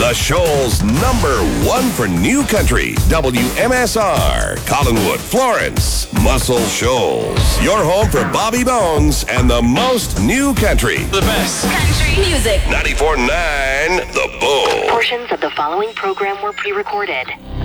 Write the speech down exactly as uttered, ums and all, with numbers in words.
The Shoal's number one for new country, W M S R, Collinwood, Florence, Muscle Shoals. Your home for Bobby Bones and the most new country. The best country music. ninety-four point nine The Bull. Portions of the following program were pre-recorded.